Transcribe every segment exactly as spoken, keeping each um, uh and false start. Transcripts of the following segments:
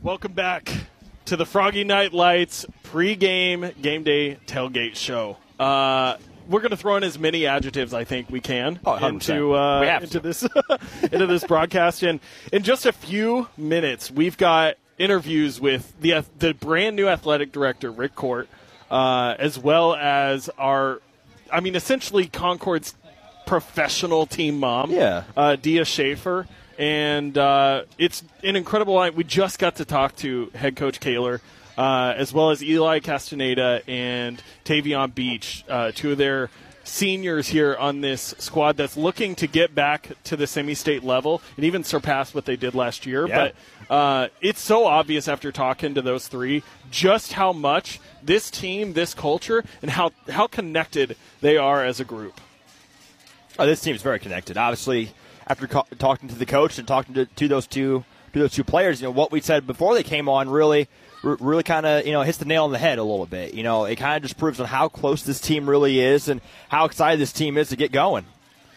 Welcome back to the Froggy Night Lights pregame game day tailgate show. Uh, we're going to throw in as many adjectives I think we can oh, into uh, we into to. this into this broadcast. And in just a few minutes, we've got interviews with the the brand new athletic director Rick Court, uh, as well as our, I mean, essentially Concord's professional team mom, yeah, uh, Dia Schaefer. And uh, it's an incredible line. We just got to talk to head coach Kaler, uh, as well as Eli Castaneda and Tavion Beach, uh, two of their seniors here on this squad that's looking to get back to the semi-state level and even surpass what they did last year. Yeah. But uh, it's so obvious after talking to those three just how much this team, this culture, and how, how connected they are as a group. Oh, this team's very connected. Obviously, after co- talking to the coach and talking to, to those two to those two players, you know, what we said before they came on really r- really kind of, you know, hits the nail on the head a little bit. You know, it kind of just proves on how close this team really is and how excited this team is to get going.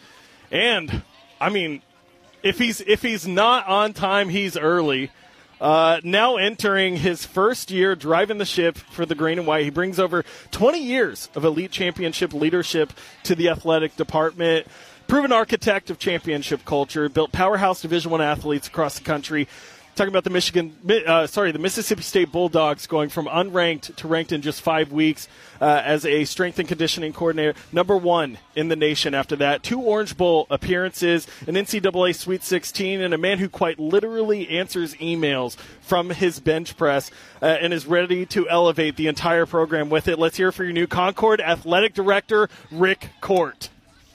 And, I mean, if he's if he's not on time, he's early. Uh, now entering his first year driving the ship for the Green and White. He brings over twenty years of elite championship leadership to the athletic department. Proven architect of championship culture, built powerhouse Division I athletes across the country. Talking about the Michigan, uh, sorry, the Mississippi State Bulldogs going from unranked to ranked in just five weeks uh, as a strength and conditioning coordinator, number one in the nation after that. Two Orange Bowl appearances, an N C double A Sweet sixteen, and a man who quite literally answers emails from his bench press uh, and is ready to elevate the entire program with it. Let's hear for your new Concord Athletic Director, Rick Court.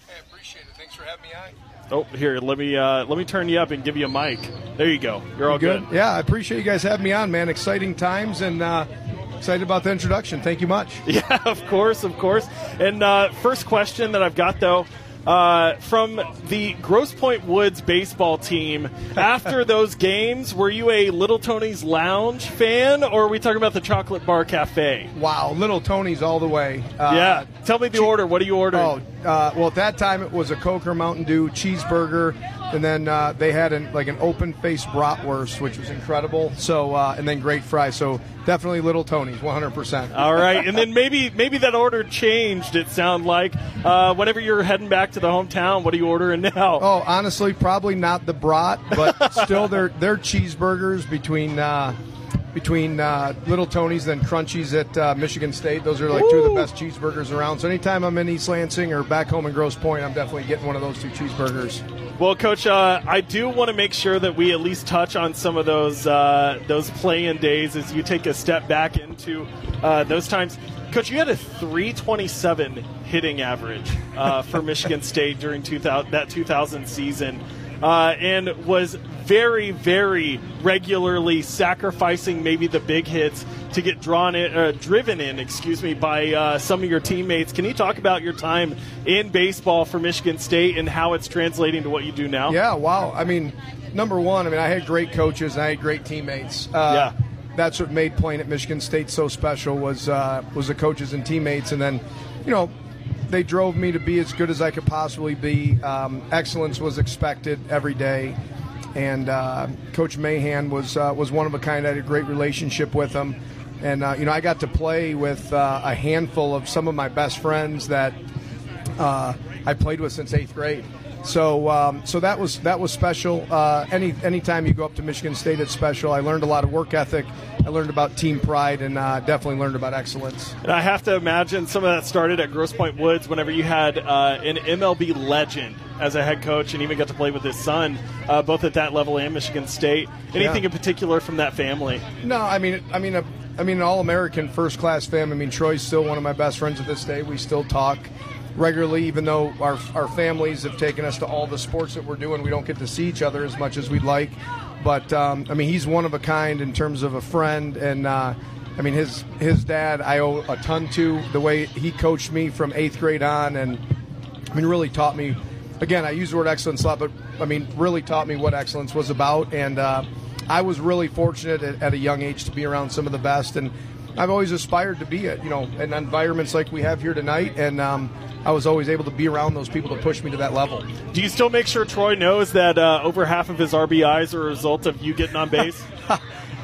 Having me on. Oh, here, let me uh, let me turn you up and give you a mic. There you go. You're all good. good. Yeah, I appreciate you guys having me on, man. Exciting times and uh, excited about the introduction. Thank you much. Yeah, of course, of course. And uh, first question that I've got, though, uh, from the Grosse Pointe Woods baseball team, after those games, were you a Little Tony's Lounge fan, or are we talking about the Chocolate Bar Cafe? Wow, Little Tony's all the way. Uh, yeah. Tell me the order. What are you ordering? Oh, uh, well, at that time it was a Coke or Mountain Dew cheeseburger, and then uh, they had an, like an open-faced bratwurst, which was incredible. So, uh, and then great fries. So definitely Little Tony's, one hundred percent. All right, and then maybe maybe that order changed. It sounded like uh, whenever you're heading back to the hometown, what are you ordering now? Oh, honestly, probably not the brat, but still, their their cheeseburgers between. Uh, Between uh, Little Tony's and Crunchies at uh, Michigan State. Those are like Ooh. two of the best cheeseburgers around. So anytime I'm in East Lansing or back home in Grosse Pointe, I'm definitely getting one of those two cheeseburgers. Well, Coach, uh, I do want to make sure that we at least touch on some of those uh, those play-in days as you take a step back into uh, those times. Coach, you had a three twenty-seven hitting average uh, for Michigan State during two thousand, that two thousand season. Uh, and was very, very regularly sacrificing maybe the big hits to get drawn in, uh, driven in, excuse me, by uh, some of your teammates. Can you talk about your time in baseball for Michigan State and how it's translating to what you do now? Yeah, wow. I mean, number one, I mean, I had great coaches and I had great teammates. Uh, yeah. That's what made playing at Michigan State so special was uh, was the coaches and teammates, and then, you know, they drove me to be as good as I could possibly be. Um, excellence was expected every day, and uh, Coach Mahan was uh, was one of a kind. I had a great relationship with him, and uh, you know I got to play with uh, a handful of some of my best friends that uh, I played with since eighth grade. So, um, so that was that was special. Uh, any anytime you go up to Michigan State, it's special. I learned a lot of work ethic. I learned about team pride, and uh, definitely learned about excellence. And I have to imagine some of that started at Grosse Pointe Woods whenever you had uh, an M L B legend as a head coach, and even got to play with his son, uh, both at that level and Michigan State. Anything yeah. in particular from that family? No, I mean, I mean, a, I mean, an all-American, first-class family. I mean, Troy's still one of my best friends to this day. We still talk regularly, even though our our families have taken us to all the sports that we're doing. We don't get to see each other as much as we'd like. But, um, I mean, he's one of a kind in terms of a friend. And, uh, I mean, his his dad I owe a ton to, the way he coached me from eighth grade on. And, I mean, really taught me, again, I use the word excellence a lot, but, I mean, really taught me what excellence was about. And uh, I was really fortunate at, at a young age to be around some of the best. And I've always aspired to be it, you know, in environments like we have here tonight. And, um, I was always able to be around those people to push me to that level. Do you still make sure Troy knows that uh, over half of his R B Is are a result of you getting on base?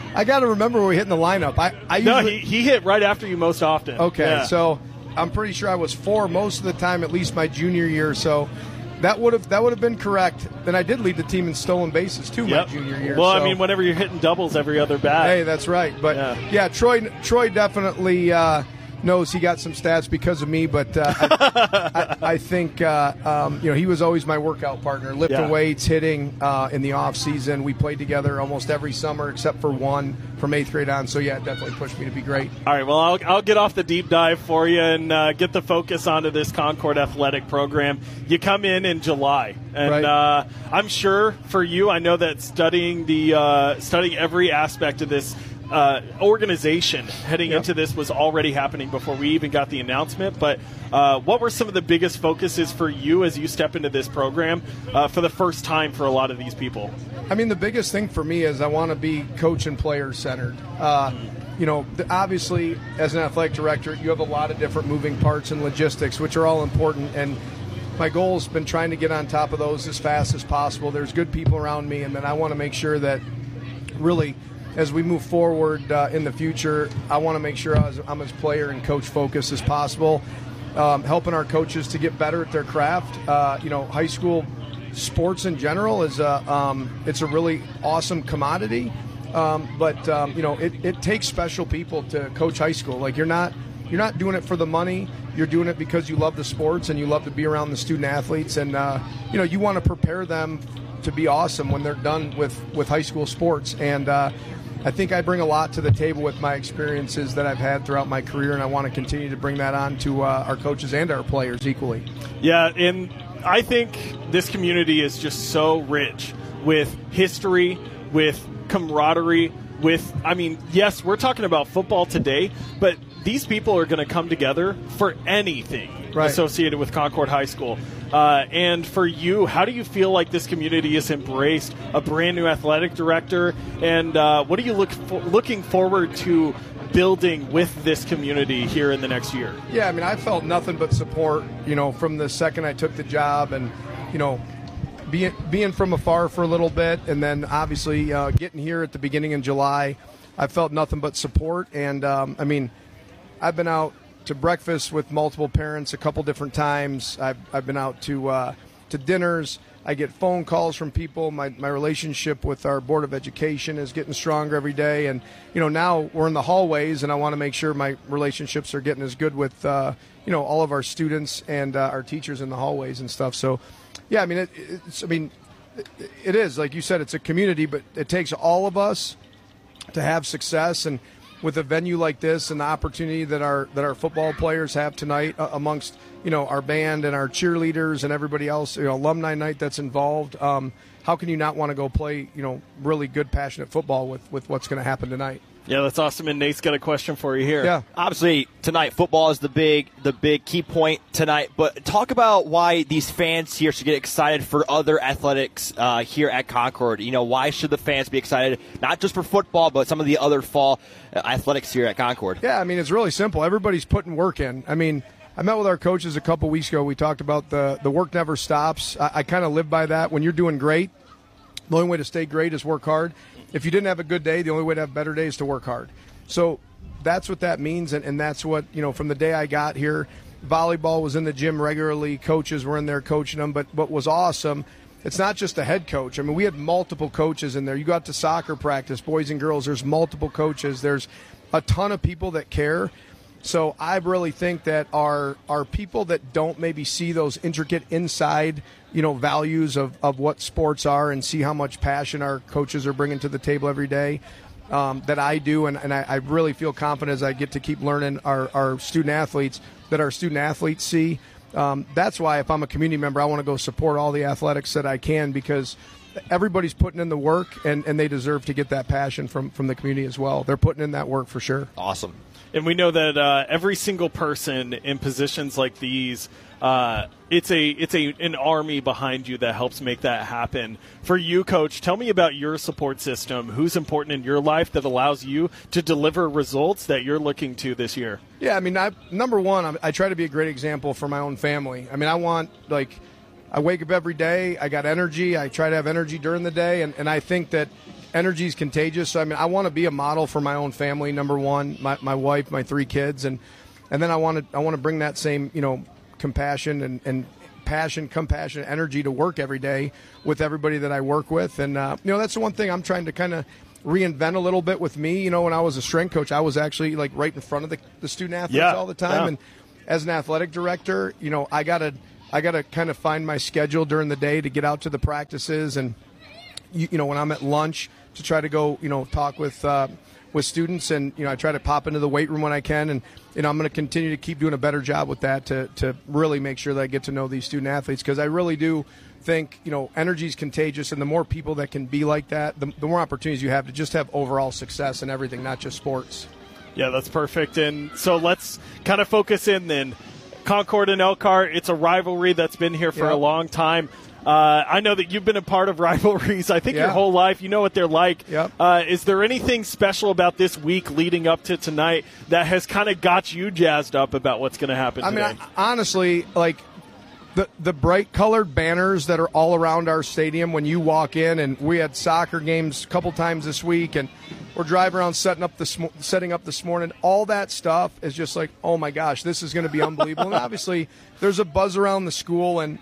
I got to remember when we hit in the lineup. I, I no, usually, he, he hit right after you most often. Okay, yeah. so I'm pretty sure I was four most of the time, at least my junior year. So that would have that would have been correct. Then I did lead the team in stolen bases too, yep. my junior year. Well, so. I mean, whenever you're hitting doubles every other bat. Hey, that's right. But yeah, yeah Troy Troy definitely uh, knows he got some stats because of me. But uh, I, I, I think uh, um, you know he was always my workout partner, lifting yeah. weights, hitting uh, in the off season. We played together almost every summer except for one from eighth grade on. So yeah, it definitely pushed me to be great. All right, well, I'll, I'll get off the deep dive for you and uh, get the focus onto this Concord athletic program. You come in in July, and right. uh, I'm sure for you, I know that studying the uh, studying every aspect of this uh, organization heading yep. into this was already happening before we even got the announcement. But uh, what were some of the biggest focuses for you as you step into this program uh, for the first time for a lot of these people? I mean, the biggest thing for me is I want to be coach and player centered. Uh, you know, obviously, as an athletic director, you have a lot of different moving parts and logistics, which are all important. And my goal has been trying to get on top of those as fast as possible. There's good people around me, and then I want to make sure that really, as we move forward uh, in the future, I want to make sure I was, I'm as player and coach focused as possible, um, helping our coaches to get better at their craft. Uh, you know, high school sports in general is a um, it's a really awesome commodity, um, but um, you know it, it takes special people to coach high school. Like you're not you're not doing it for the money. You're doing it because you love the sports and you love to be around the student athletes, and uh, you know you want to prepare them to be awesome when they're done with with high school sports. And uh, I think I bring a lot to the table with my experiences that I've had throughout my career, and I want to continue to bring that on to uh, our coaches and our players equally. Yeah, and I think this community is just so rich with history, with camaraderie, with, I mean, yes, we're talking about football today, but these people are going to come together for anything right. associated with Concord High School. Uh, and for you, how do you feel like this community has embraced a brand new athletic director? And uh, what are you look for, looking forward to building with this community here in the next year? Yeah, I mean, I felt nothing but support, you know, from the second I took the job, and, you know, being being from afar for a little bit, and then obviously uh, getting here at the beginning of July, I felt nothing but support. And, um, I mean, I've been out to breakfast with multiple parents a couple different times. I've, I've been out to uh, to dinners. I get phone calls from people. My my relationship with our Board of Education is getting stronger every day. And, you know, now we're in the hallways, and I want to make sure my relationships are getting as good with, uh, you know, all of our students and uh, our teachers in the hallways and stuff. So, yeah, I mean, it, it's, I mean, it, it is, like you said, it's a community, but it takes all of us to have success. And with a venue like this and the opportunity that our that our football players have tonight, uh, amongst, you know, our band and our cheerleaders and everybody else, you know, alumni night that's involved, um, how can you not want to go play, you know, really good, passionate football with, with what's going to happen tonight? Yeah, that's awesome. And Nate's got a question for you here. Yeah, obviously tonight football is the big the big key point tonight. But talk about why these fans here should get excited for other athletics uh, here at Concord. You know, why should the fans be excited not just for football, but some of the other fall uh, athletics here at Concord? Yeah, I mean, it's really simple. Everybody's putting work in. I mean, I met with our coaches a couple weeks ago. We talked about the the work never stops. I, I kind of live by that. When you're doing great, the only way to stay great is work hard. If you didn't have a good day, the only way to have better days is to work hard. So that's what that means, and, and that's what, you know, from the day I got here, volleyball was in the gym regularly. Coaches were in there coaching them. But what was awesome, it's not just the head coach. I mean, we had multiple coaches in there. You got to soccer practice, boys and girls. There's multiple coaches. There's a ton of people that care. So I really think that our our people that don't maybe see those intricate inside, you know, values of, of what sports are and see how much passion our coaches are bringing to the table every day, um, that I do, and, and I, I really feel confident as I get to keep learning our, our student athletes, that our student athletes see. Um, that's why if I'm a community member, I want to go support all the athletics that I can, because everybody's putting in the work, and, and they deserve to get that passion from, from the community as well. They're putting in that work for sure. Awesome. And we know that uh, every single person in positions like these, uh, it's a it's a an army behind you that helps make that happen. For you, Coach, tell me about your support system. Who's important in your life that allows you to deliver results that you're looking to this year? Yeah, I mean, I, number one, I, I try to be a great example for my own family. I mean, I want, like, I wake up every day, I got energy, I try to have energy during the day, and, and I think that energy is contagious. So, I mean, I want to be a model for my own family. Number one, my, my wife, my three kids, and and then I want to I want to bring that same you know compassion and, and passion, compassion, energy to work every day with everybody that I work with. And uh, you know, that's the one thing I'm trying to kind of reinvent a little bit with me. You know, when I was a strength coach, I was actually like right in front of the, the student athletes yeah, all the time. Yeah. And as an athletic director, you know, I gotta I gotta kind of find my schedule during the day to get out to the practices, and you, you know, when I'm at lunch to try to go, you know, talk with uh, with students, and you know, I try to pop into the weight room when I can, and you know, I'm going to continue to keep doing a better job with that to to really make sure that I get to know these student athletes, because I really do think, you know, energy is contagious, and the more people that can be like that, the, the more opportunities you have to just have overall success in everything, not just sports. Yeah, that's perfect. And so let's kind of focus in then. Concord and Elkhart, it's a rivalry that's been here for yep. a long time. Uh, I know that you've been a part of rivalries, I think, yeah. your whole life. You know what they're like. Yep. Uh, is there anything special about this week leading up to tonight that has kind of got you jazzed up about what's going to happen I today? mean, I, honestly, like, the the bright colored banners that are all around our stadium when you walk in, and we had soccer games a couple times this week, and we're driving around setting up this setting up this morning. All that stuff is just like, oh my gosh, this is going to be unbelievable. And obviously, there's a buzz around the school, and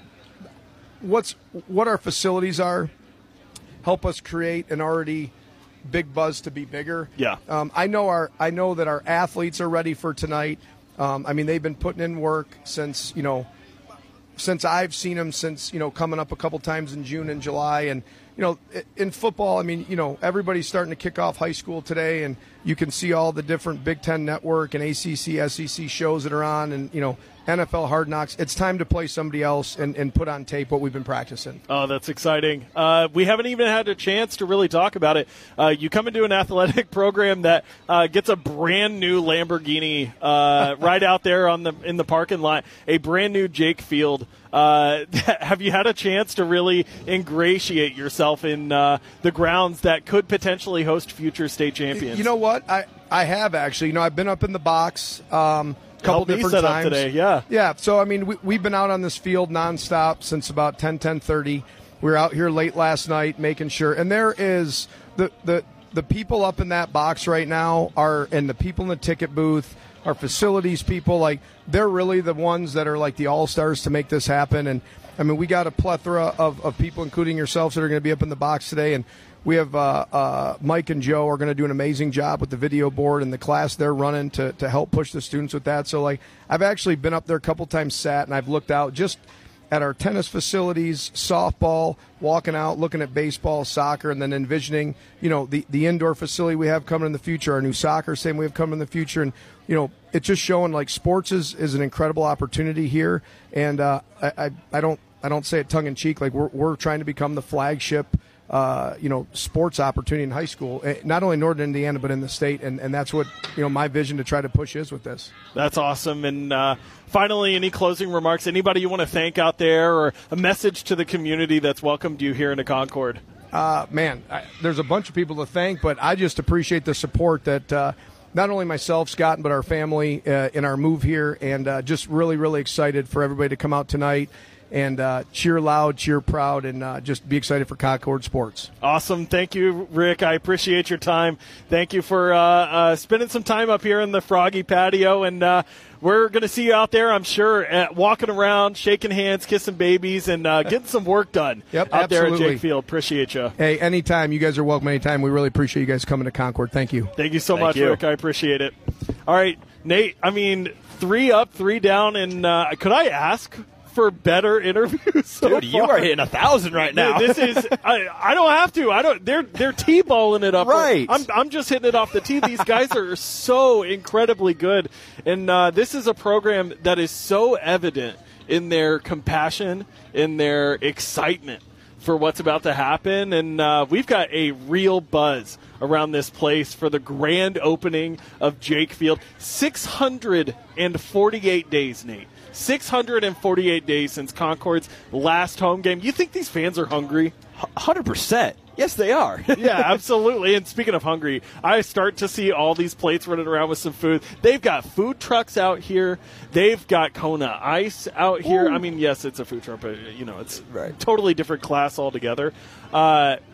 what's what our facilities are help us create an already big buzz to be bigger. Yeah. Um, I know our I know that our athletes are ready for tonight. Um, I mean, they've been putting in work since you know. Since I've seen them since, you know, coming up a couple times in June and July. And, you know, in football, I mean, you know, everybody's starting to kick off high school today, and you can see all the different Big Ten Network and A C C, S E C shows that are on, and, you know, N F L Hard Knocks. It's time to play somebody else and, and put on tape what we've been practicing. Oh, that's exciting. Uh, we haven't even had a chance to really talk about it. Uh, you come into an athletic program that uh, gets a brand new Lamborghini uh, right out there on the in the parking lot, a brand new Jake Field. Uh, have you had a chance to really ingratiate yourself in uh, the grounds that could potentially host future state champions? You know what? I, I have actually. You know, I've been up in the box um, a couple Help me different set up times today. Yeah, yeah. So I mean, we, we've been out on this field nonstop since about ten, ten thirty. We were out here late last night making sure, and there is the the the people up in that box right now are, and the people in the ticket booth, our facilities people, like they're really the ones that are like the all-stars to make this happen. And I mean, we got a plethora of, of people, including yourselves, that are going to be up in the box today. And we have uh, uh, Mike and Joe are going to do an amazing job with the video board and the class they're running to, to help push the students with that. So, like, I've actually been up there a couple times, sat, and I've looked out just at our tennis facilities, softball, walking out, looking at baseball, soccer, and then envisioning, you know, the, the indoor facility we have coming in the future, our new soccer same we have coming in the future. And, you know, it's just showing like sports is, is an incredible opportunity here. And uh, I, I, I don't I don't say it tongue in cheek. Like we're we're trying to become the flagship, uh, you know, sports opportunity in high school, not only in Northern Indiana but in the state. And, and that's what, you know, my vision to try to push is with this. That's awesome. And uh, finally, any closing remarks? Anybody you want to thank out there, or a message to the community that's welcomed you here into Concord? Uh, man, I, there's a bunch of people to thank, but I just appreciate the support that uh, not only myself, Scott, but our family uh, in our move here, and uh, just really, really excited for everybody to come out tonight and uh, cheer loud, cheer proud, and uh, just be excited for Concord sports. Awesome. Thank you, Rick. I appreciate your time. Thank you for uh, uh, spending some time up here in the Froggy patio, and uh, we're going to see you out there, I'm sure, at walking around, shaking hands, kissing babies, and uh, getting some work done yep, out absolutely. there at Jake Field. Appreciate you. Hey, anytime. You guys are welcome anytime. We really appreciate you guys coming to Concord. Thank you. Thank you so Thank much, you. Rick. I appreciate it. All right, Nate, I mean, three up, three down, and uh, could I ask for better interviews so Dude, you far? are hitting a thousand right now. This is I, I don't have to. I don't. They're they're t-balling it up. Right. I'm I'm just hitting it off the tee. These guys are so incredibly good, and uh, this is a program that is so evident in their compassion, in their excitement for what's about to happen, and uh, we've got a real buzz around this place for the grand opening of Jake Field. six hundred forty-eight days, Nate. six hundred forty-eight days since Concord's last home game. You think these fans are hungry? one hundred percent. Yes, they are. Yeah, absolutely. And speaking of hungry, I start to see all these plates running around with some food. They've got food trucks out here. They've got Kona Ice out here. Ooh. I mean, yes, it's a food truck, but, you know, it's right. totally different class altogether. Uh,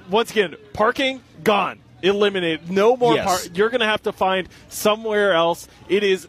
once again, parking, gone. Eliminated. No more Yes. parking. You're going to have to find somewhere else. It is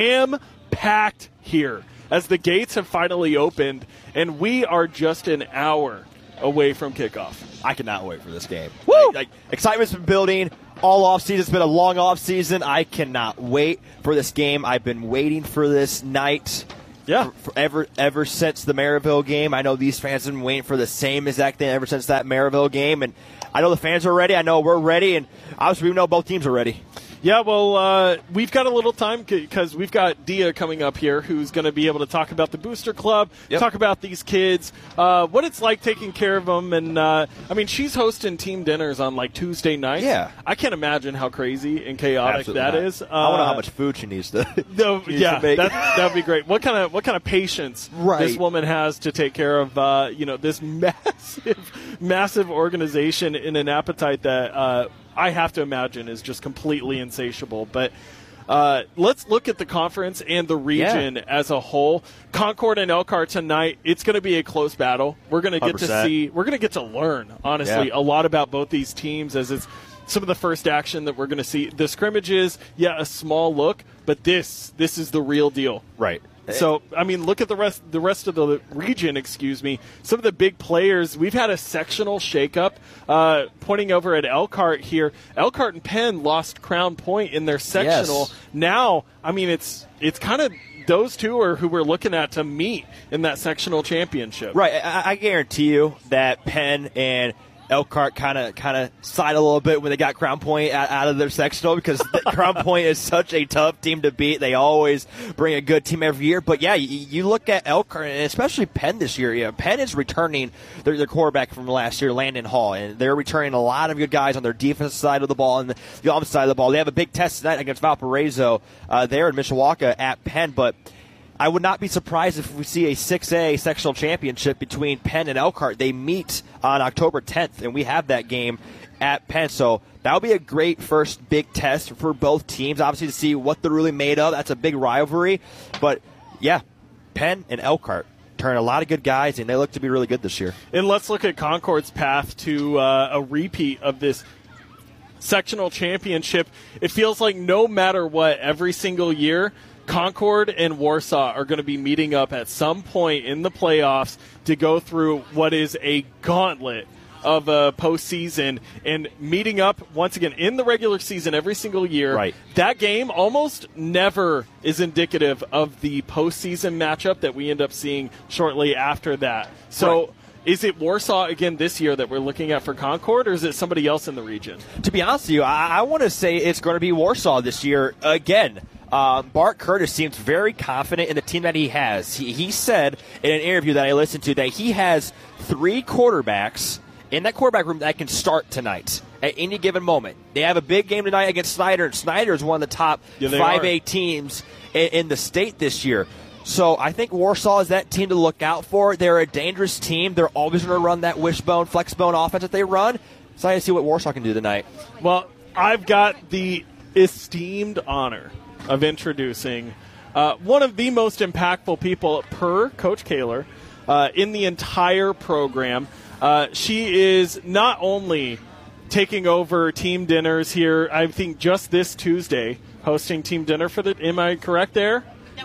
jam-packed here as the gates have finally opened, and we are just an hour away from kickoff. I cannot wait for this game. Woo! Like, like, excitement's been building all off season. It's been a long off season. I cannot wait for this game. I've been waiting for this night. Yeah. For, for ever ever since the Maryville game. I know these fans have been waiting for the same exact thing ever since that Maryville game, and I know the fans are ready. I know we're ready, and obviously we know both teams are ready. Yeah, well, uh, we've got a little time because we've got Dia coming up here who's going to be able to talk about the Booster Club, Yep. talk about these kids, uh, what it's like taking care of them. And, uh, I mean, she's hosting team dinners on, like, Tuesday nights. Yeah. I can't imagine how crazy and chaotic Absolutely that not. is. Uh, I want to know how much food she needs to. No, she needs yeah, to make. that that would be great. What kind of what kind of patience Right. this woman has to take care of, uh, you know, this massive, massive organization in an appetite that uh, I have to imagine is just completely insatiable. But uh, let's look at the conference and the region Yeah. as a whole. Concord and Elkhart tonight. It's going to be a close battle. We're going to get one hundred to percent. see. We're going to get to learn, honestly, Yeah. a lot about both these teams as it's some of the first action that we're going to see. The scrimmages, yeah, a small look, but this this is the real deal. Right. So, I mean, look at the rest the rest of the region, excuse me. Some of the big players. We've had a sectional shakeup. Uh, pointing over at Elkhart here. Elkhart and Penn lost Crown Point in their sectional. Yes. Now, I mean, it's it's kind of those two are who we're looking at to meet in that sectional championship. Right. I, I guarantee you that Penn and Elkhart kind of kind of sighed a little bit when they got Crown Point out, out of their sectional because the, Crown Point is such a tough team to beat. They always bring a good team every year. But, yeah, you, you look at Elkhart, and especially Penn this year. Yeah, Penn is returning their, their quarterback from last year, Landon Hall, and they're returning a lot of good guys on their defensive side of the ball and the, the offensive side of the ball. They have a big test tonight against Valparaiso uh, there in Mishawaka at Penn, but I would not be surprised if we see a six A sectional championship between Penn and Elkhart. They meet on October tenth, and we have that game at Penn. So that would be a great first big test for both teams, obviously, to see what they're really made of. That's a big rivalry. But, yeah, Penn and Elkhart turn a lot of good guys, and they look to be really good this year. And let's look at Concord's path to uh, a repeat of this sectional championship. It feels like no matter what, every single year, Concord and Warsaw are going to be meeting up at some point in the playoffs to go through what is a gauntlet of a postseason and meeting up once again in the regular season every single year. Right. That game almost never is indicative of the postseason matchup that we end up seeing shortly after that. So Right. Is it Warsaw again this year that we're looking at for Concord, or is it somebody else in the region? To be honest with you, I, I want to say it's going to be Warsaw this year again. Uh, Bart Curtis seems very confident in the team that he has. He, he said in an interview that I listened to that he has three quarterbacks in that quarterback room that can start tonight at any given moment. They have a big game tonight against Snyder, and Snyder is one of the top Yeah, they five are. A teams in, in the state this year. So I think Warsaw is that team to look out for. They're a dangerous team. They're always going to run that wishbone, flexbone offense that they run. So I to see what Warsaw can do tonight. Well, I've got the esteemed honor of introducing uh, one of the most impactful people per Coach Kaler uh, in the entire program. Uh, she is not only taking over team dinners here, I think just this Tuesday, hosting team dinner for the, am I correct there?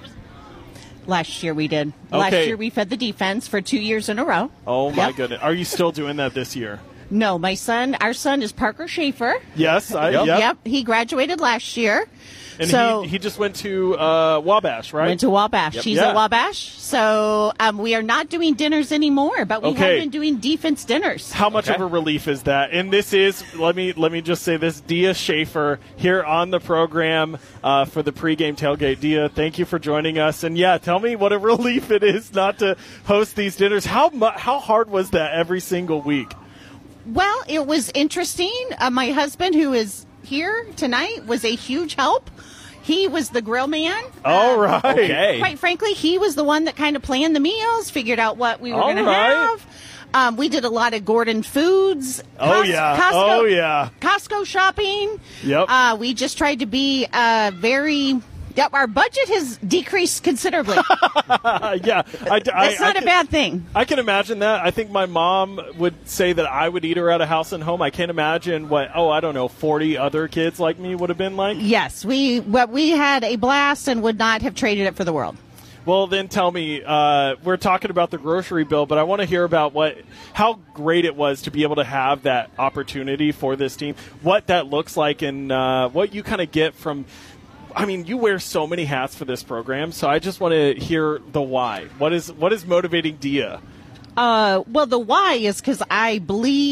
Last year we did. Okay. Last year we fed the defense for two years in a row. Oh, my Yep. goodness. Are you still doing that this year? No, my son, our son is Parker Schaefer. Yes. I, Yep. yep. Yep, he graduated last year. And so he, he just went to uh, Wabash, right? went to Wabash. He's Yeah. at Wabash. So um, we are not doing dinners anymore, but we Okay. have been doing defense dinners. How much Okay. of a relief is that? And this is let me let me just say this: Dia Schaefer here on the program uh, for the pregame tailgate. Dia, thank you for joining us. And yeah, tell me what a relief it is not to host these dinners. How mu- how hard was that every single week? Well, it was interesting. Uh, my husband, who is here tonight, was a huge help. He was the grill man. All Um, right. Okay. Quite frankly, he was the one that kind of planned the meals, figured out what we were All going to right. have. Um, we did a lot of Gordon Foods. Oh, Cos- yeah. Costco, Oh, yeah. Costco shopping. Yep. Uh, we just tried to be uh, very Yep, our budget has decreased considerably. Uh, yeah, I, That's I, not I a can, bad thing. I can imagine that. I think my mom would say that I would eat her at a house and home. I can't imagine what, oh, I don't know, forty other kids like me would have been like. Yes, we well, we had a blast and would not have traded it for the world. Well, then tell me, uh, we're talking about the grocery bill, but I want to hear about what, how great it was to be able to have that opportunity for this team, what that looks like, and uh, what you kind of get from. I mean, you wear so many hats for this program, so I just want to hear the why. What is what is motivating Dia? Uh, well, the why is because I believe.